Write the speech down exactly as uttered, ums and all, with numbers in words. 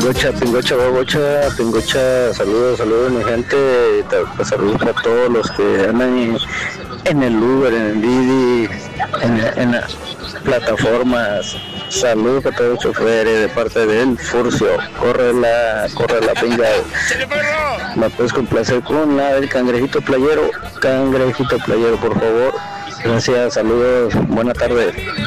Pingocha, Pingocha, Babocha, Pingocha, saludos, saludos mi gente, ta- saludos a todos los que andan en, en el Uber, en el Didi, en, en las plataformas, saludos a todos los choferes de parte del Furcio, corre la, corre la pinga, la puedes complacer con la del cangrejito playero, cangrejito playero por favor, gracias, saludos, buena tarde.